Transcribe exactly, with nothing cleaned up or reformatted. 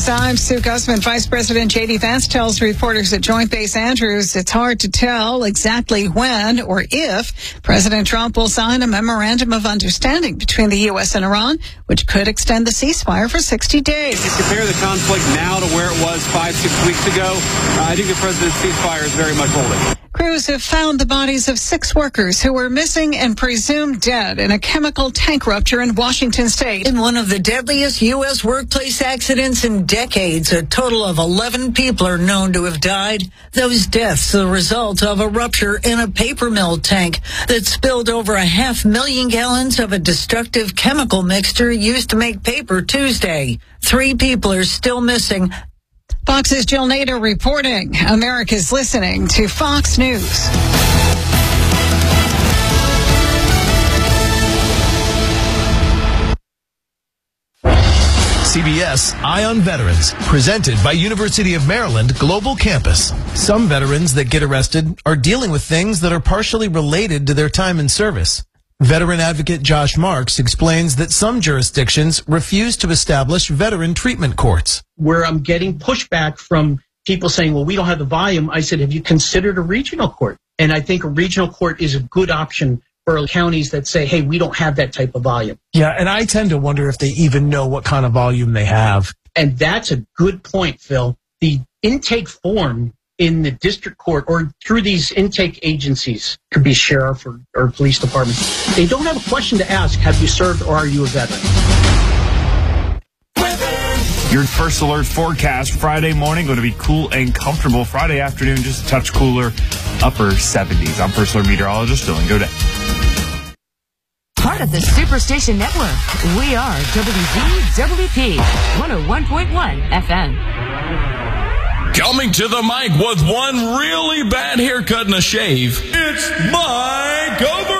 News, I'm Sue Guzman. Vice President J D Vance tells reporters at Joint Base Andrews it's hard to tell exactly when or if President Trump will sign a memorandum of understanding between the U S and Iran, which could extend the ceasefire for sixty days. If you compare the conflict now to where it was five, six weeks ago, uh, I think the president's ceasefire is very much holding. Crews have found the bodies of six workers who were missing and presumed dead in a chemical tank rupture in Washington state. In one of the deadliest U S workplace accidents in decades, a total of eleven people are known to have died. Those deaths are the result of a rupture in a paper mill tank that spilled over a half million gallons of a destructive chemical mixture used to make paper Tuesday. Three people are still missing. Fox's Jill Nader reporting. America's listening to Fox News. C B S Eye on Veterans, presented by University of Maryland Global Campus. Some veterans that get arrested are dealing with things that are partially related to their time in service. Veteran advocate Josh Marks explains that some jurisdictions refuse to establish veteran treatment courts. Where I'm getting pushback from people saying, well, we don't have the volume, I said, have you considered a regional court? And I think a regional court is a good option for counties that say, hey, we don't have that type of volume. Yeah, and I tend to wonder if they even know what kind of volume they have. And that's a good point, Phil. The intake form in the district court or through these intake agencies, could be sheriff or, or police department, they don't have a question to ask, have you served or are you a veteran? Your First Alert forecast Friday morning going to be cool and comfortable. Friday afternoon just a touch cooler, upper seventies. I'm First Alert meteorologist Dylan Godet. Part of the Superstation Network. We are W Z W P one oh one point one F M. Coming to the mic with one really bad haircut and a shave, it's Mike Over.